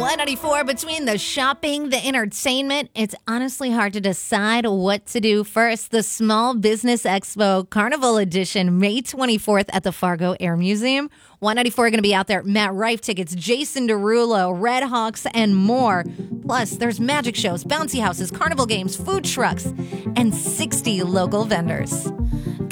194 between the shopping, the entertainment. It's honestly hard to decide what to do first. The Small Business Expo Carnival Edition, May 24th at the Fargo Air Museum. 194 going to be out there. Matt Rife tickets, Jason Derulo, Red Hawks, and more. Plus, there's magic shows, bouncy houses, carnival games, food trucks, and 60 local vendors.